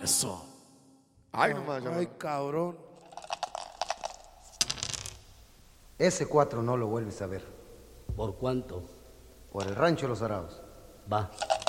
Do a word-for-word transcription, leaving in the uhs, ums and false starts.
Eso. Ay, no me vaya. Ay, cabrón. Ese cuatro no lo vuelves a ver. ¿Por cuánto? Por el rancho de los Araos. Va.